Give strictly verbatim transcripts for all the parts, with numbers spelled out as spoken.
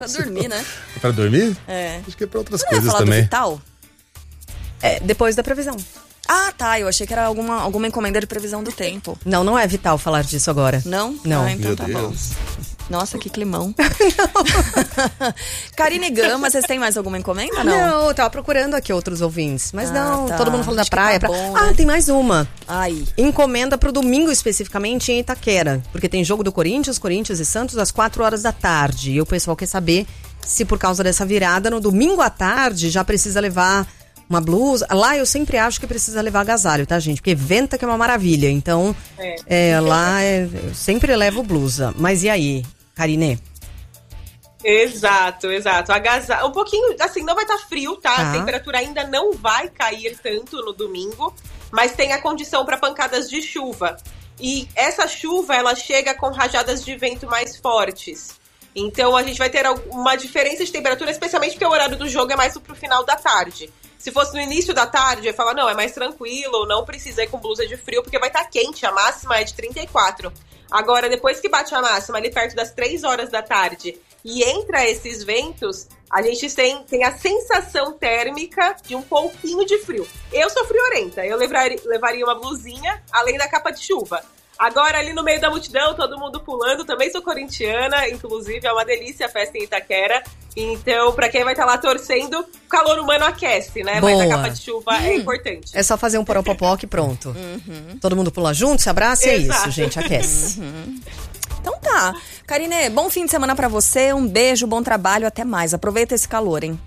Pra dormir, né? Pra dormir? É. Acho que é pra outras Você coisas falar também. Do Vital? É, depois da previsão. Ah, tá. Eu achei que era alguma, alguma encomenda de previsão do tempo. Não, não é vital falar disso agora. Não? Não. Ah, então Meu tá Deus. bom. Nossa, que climão. Karine Gama, vocês têm mais alguma encomenda, não? Não, eu tava procurando aqui outros ouvintes. Mas Ah, não, tá. todo mundo falando da Acho que praia. tá pra- bom, Ah, né? tem mais uma. Ai. Encomenda pro domingo especificamente em Itaquera. Porque tem jogo do Corinthians, Corinthians e Santos às quatro horas da tarde. E o pessoal quer saber se por causa dessa virada, no domingo à tarde, já precisa levar uma blusa. Lá eu sempre acho que precisa levar agasalho, tá, gente? Porque venta que é uma maravilha. Então, É. é, lá é, eu sempre levo blusa. Mas e aí, Karine? Exato, exato. Agasalho, um pouquinho, assim, não vai estar frio, tá? Tá. A temperatura ainda não vai cair tanto no domingo, mas tem a condição para pancadas de chuva. E essa chuva, ela chega com rajadas de vento mais fortes. Então a gente vai ter uma diferença de temperatura, especialmente porque o horário do jogo é mais pro final da tarde. Se fosse no início da tarde, eu ia falar, não, é mais tranquilo, não precisa ir com blusa de frio, porque vai estar quente, a máxima é de trinta e quatro. Agora, depois que bate a máxima, ali perto das três horas da tarde, e entra esses ventos, a gente tem, tem a sensação térmica de um pouquinho de frio. Eu sou friorenta, eu levaria, levaria uma blusinha, além da capa de chuva. Agora, ali no meio da multidão, todo mundo pulando, também sou corintiana, inclusive, é uma delícia a festa em Itaquera. Então, pra quem vai estar lá torcendo, o calor humano aquece, né? Boa. Mas a capa de chuva hum. é importante. É só fazer um poropopó que pronto. Uhum. Todo mundo pula junto, se abraça e é Exato. isso, gente, aquece. Uhum. Então tá. Karine, bom fim de semana pra você, um beijo, bom trabalho, até mais. Aproveita esse calor, hein?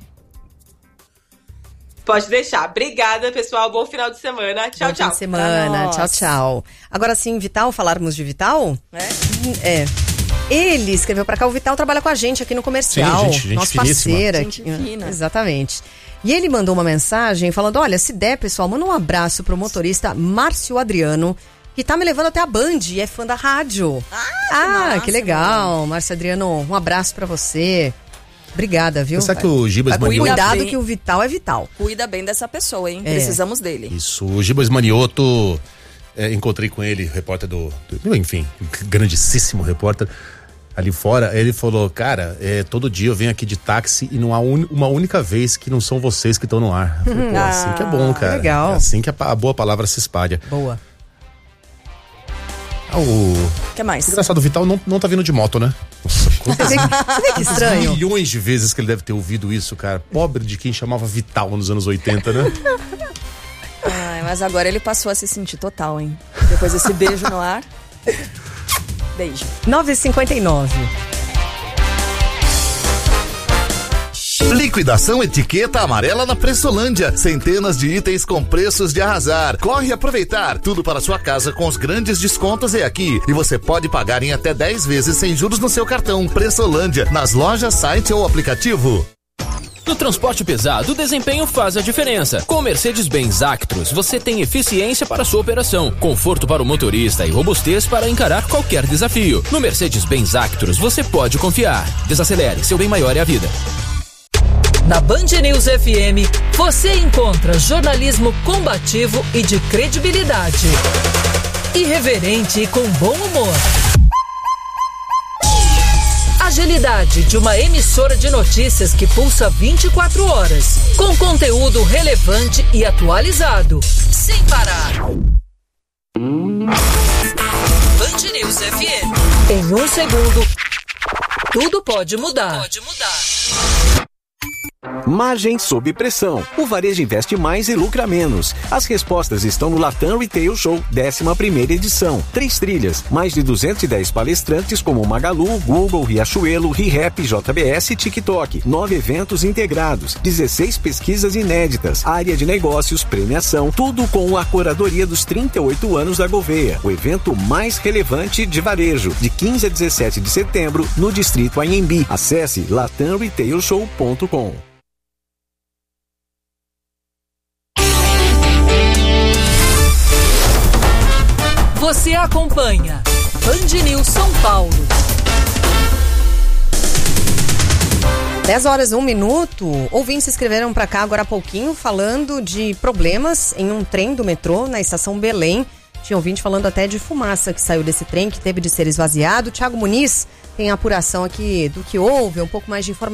Pode deixar. Obrigada, pessoal. Bom final de semana. Tchau, Bom tchau. fim de semana, tchau, tchau. Agora sim, Vital, falarmos de Vital? É? É. Ele escreveu pra cá, o Vital trabalha com a gente aqui no comercial. Sim, gente, gente nosso finíssima. parceiro Gente aqui. fina. Exatamente. E ele mandou uma mensagem falando, olha, se der, pessoal, manda um abraço pro motorista Márcio Adriano, que tá me levando até a Band e é fã da rádio. Ah, Ah, massa, que legal, Márcio Adriano, um abraço pra você. Obrigada, viu? Será que o Gibas vai Manioto... cuidar. Cuidado bem. que o Vital é vital. Cuida bem dessa pessoa, hein? É. Precisamos dele. Isso, o Gibas Manioto, é, encontrei com ele, repórter do, do... Enfim, grandíssimo repórter ali fora. Ele falou, cara, é, todo dia eu venho aqui de táxi e não há un, uma única vez que não são vocês que estão no ar. Eu falei, pô, Ah, assim que é bom, cara. legal. É assim que a, a boa palavra se espalha. Boa. Ah, o... O que mais? Engraçado, o Vital não, não tá vindo de moto, né? Nossa, quantas Você vê que, você vê que estranho? milhões de vezes que ele deve ter ouvido isso, cara. Pobre de quem chamava Vital nos anos oitenta, né? Ai, mas agora ele passou a se sentir total, hein? Depois desse beijo no ar. Beijo. nove e cinquenta e nove. Liquidação Etiqueta Amarela na Pressolândia. Centenas de itens com preços de arrasar. Corre aproveitar. Tudo para sua casa com os grandes descontos é aqui. E você pode pagar em até dez vezes sem juros no seu cartão. Pressolândia, nas lojas, site ou aplicativo. No transporte pesado, o desempenho faz a diferença. Com o Mercedes-Benz Actros, você tem eficiência para sua operação, conforto para o motorista e robustez para encarar qualquer desafio. No Mercedes-Benz Actros, você pode confiar. Desacelere, seu bem maior é a vida. Na Band News F M, você encontra jornalismo combativo e de credibilidade. Irreverente e com bom humor. Agilidade de uma emissora de notícias que pulsa vinte e quatro horas. Com conteúdo relevante e atualizado. Sem parar. Band News F M. Em um segundo, tudo pode mudar. Pode mudar. Margem sob pressão. O varejo investe mais e lucra menos. As respostas estão no Latam Retail Show, décima primeira edição. Três trilhas, mais de duzentos e dez palestrantes como Magalu, Google, Riachuelo, ReHap, J B S e TikTok. Nove eventos integrados, dezesseis pesquisas inéditas, área de negócios, premiação, tudo com a curadoria dos trinta e oito anos da Gouveia. O evento mais relevante de varejo, de quinze a dezessete de setembro, no Distrito Anhembi. Acesse latam retail show ponto com. Você acompanha Band News São Paulo. dez horas e um minuto. Ouvintes se escreveram pra cá agora há pouquinho falando de problemas em um trem do metrô na estação Belém. Tinha ouvinte falando até de fumaça que saiu desse trem, que teve de ser esvaziado. Thiago Muniz tem a apuração aqui do que houve, um pouco mais de informação.